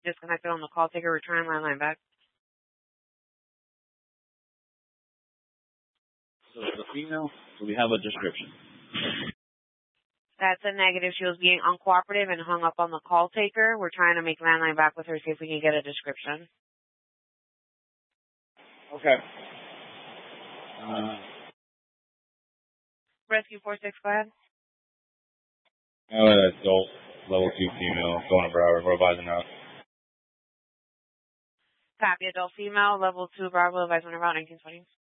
Disconnected on the call taker. Return landline back. So the female, do we have a description? That's a negative. She was being uncooperative and hung up on the call taker. We're trying to make landline back with her, see if we can get a description. Okay. Rescue 46, go ahead. Adult, level 2 female, going to Broward, we're advising now. Copy, adult female, level 2 Bravo, advisement about 1920.